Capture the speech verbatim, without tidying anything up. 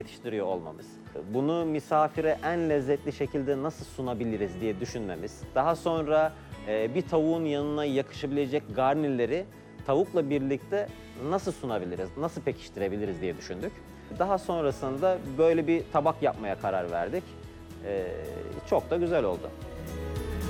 yetiştiriyor olmamız, bunu misafire en lezzetli şekilde nasıl sunabiliriz diye düşünmemiz, daha sonra e, bir tavuğun yanına yakışabilecek garnirleri tavukla birlikte nasıl sunabiliriz, nasıl pekiştirebiliriz diye düşündük. Daha sonrasında böyle bir tabak yapmaya karar verdik. E, çok da güzel oldu.